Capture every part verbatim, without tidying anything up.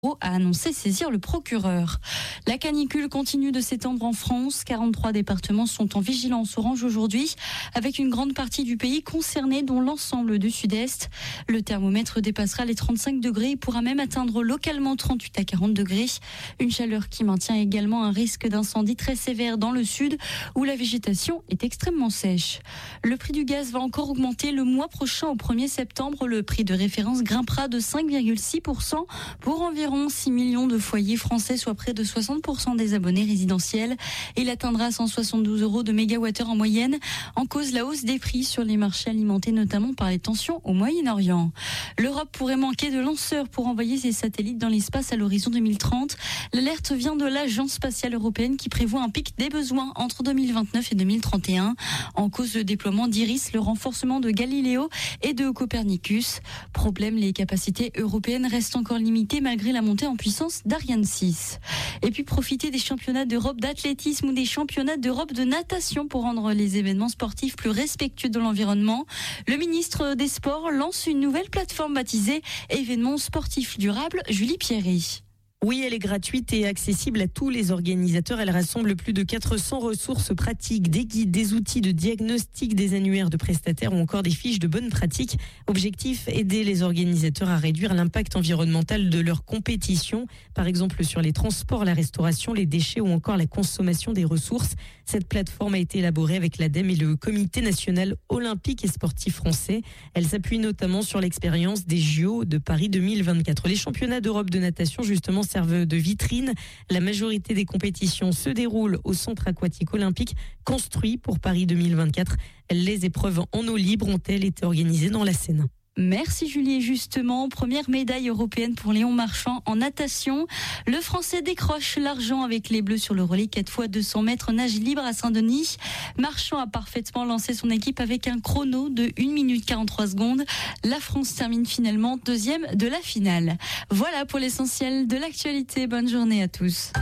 a annoncé saisir le procureur. La canicule continue de s'étendre en France. quarante-trois départements sont en vigilance orange aujourd'hui, avec une grande partie du pays concernée, dont l'ensemble du sud-est. Le thermomètre dépassera les trente-cinq degrés et pourra même atteindre localement trente-huit à quarante degrés. Une chaleur qui maintient également un risque d'incendie très sévère dans le sud, où la végétation est extrêmement sèche. Le prix du gaz va encore augmenter le mois prochain. Au premier septembre, le prix de référence grimpera de cinq virgule six pour cent pour environ six millions de foyers français, soit près de soixante pour cent des abonnés résidentiels. Il atteindra cent soixante-douze euros de mégawattheure en moyenne. En cause, la hausse des prix sur les marchés alimentés notamment par les tensions au Moyen-Orient. L'Europe pourrait manquer de lanceurs pour envoyer ses satellites dans l'espace à l'horizon deux mille trente. L'alerte vient de l'Agence spatiale européenne qui prévoit un pic des besoins entre deux mille vingt-neuf et deux mille trente et un. En cause, le déploiement d'Iris, le renforcement de Galileo et de Copernicus. Problème, les capacités européennes restent encore limitées malgré la montée en puissance d'Ariane six. Et puis profiter des championnats d'Europe d'athlétisme ou des championnats d'Europe de natation pour rendre les événements sportifs plus respectueux de l'environnement. Le ministre des Sports lance une nouvelle plateforme baptisée Événements sportifs durables. Julie Pierry. Oui, elle est gratuite et accessible à tous les organisateurs. Elle rassemble plus de quatre cents ressources pratiques, des guides, des outils de diagnostic, des annuaires de prestataires ou encore des fiches de bonnes pratiques. Objectif, aider les organisateurs à réduire l'impact environnemental de leur compétition, par exemple sur les transports, la restauration, les déchets ou encore la consommation des ressources. Cette plateforme a été élaborée avec l'ADEME et le Comité national olympique et sportif français. Elle s'appuie notamment sur l'expérience des J O de Paris deux mille vingt-quatre. Les championnats d'Europe de natation, justement, servent de vitrine. La majorité des compétitions se déroulent au centre aquatique olympique construit pour Paris deux mille vingt-quatre. Les épreuves en eau libre ont-elles été organisées dans la Seine. Merci Julie. Et justement, première médaille européenne pour Léon Marchand en natation. Le Français décroche l'argent avec les Bleus sur le relais quatre fois deux cents mètres nage libre à Saint-Denis. Marchand a parfaitement lancé son équipe avec un chrono de une minute quarante-trois secondes. La France termine finalement deuxième de la finale. Voilà pour l'essentiel de l'actualité. Bonne journée à tous.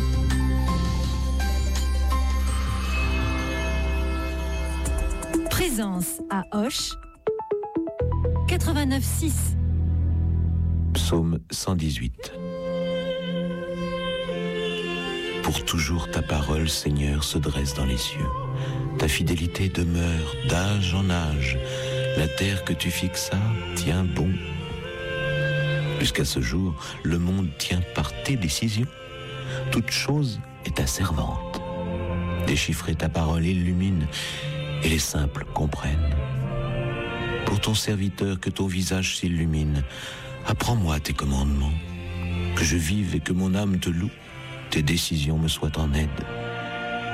Présence à Auch quatre-vingt-neuf six. Psaume cent dix-huit. Pour toujours ta parole, Seigneur, se dresse dans les cieux. Ta fidélité demeure d'âge en âge. La terre que tu fixas tient bon. Jusqu'à ce jour, le monde tient par tes décisions. Toute chose est ta servante. Déchiffrer ta parole illumine, et les simples comprennent. Pour ton serviteur, que ton visage s'illumine. Apprends-moi tes commandements. Que je vive et que mon âme te loue. Tes décisions me soient en aide.